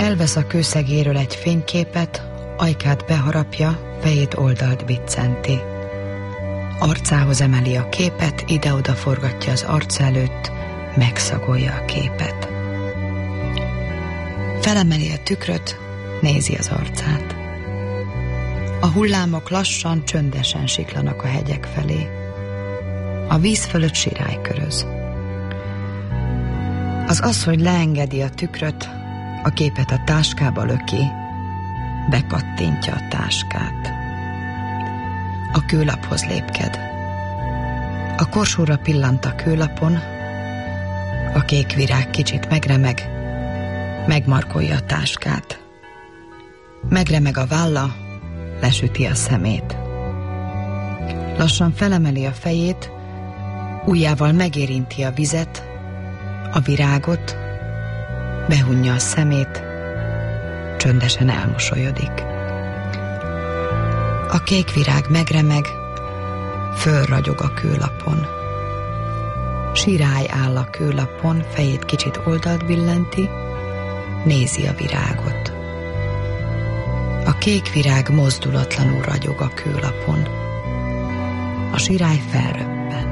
Elvesz a kőszegéről egy fényképet, ajkát beharapja, fejét oldalt biccenti. Arcához emeli a képet, ide-oda forgatja az arc előtt, megszagolja a képet. Felemeli a tükröt, nézi az arcát. A hullámok lassan, csöndesen siklanak a hegyek felé. A víz fölött sirály köröz. Az asszony leengedi a tükröt, a képet a táskába löki, bekattintja a táskát. A kőlaphoz lépked. A korsóra pillant a kőlapon, a kék virág kicsit megremeg, megmarkolja a táskát. Megremeg a válla, lesüti a szemét. Lassan felemeli a fejét, ujjával megérinti a vizet, a virágot, behunja a szemét, csöndesen elmosolyodik. A kék virág megremeg, fölragyog a kőlapon. Sirály áll a kőlapon, fejét kicsit oldalt billenti, nézi a virágot. A kék virág mozdulatlanul ragyog a kőlapon. A sirály felröppen.